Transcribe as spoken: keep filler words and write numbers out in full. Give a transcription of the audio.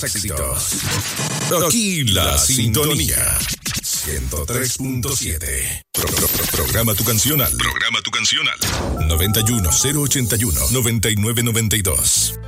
éxitos. Aquí la sintonía. ciento tres punto siete. Pro, pro, pro, programa tu canción al. Programa tu canción al. noventa y uno, cero ochenta y uno, noventa y nueve noventa y dos.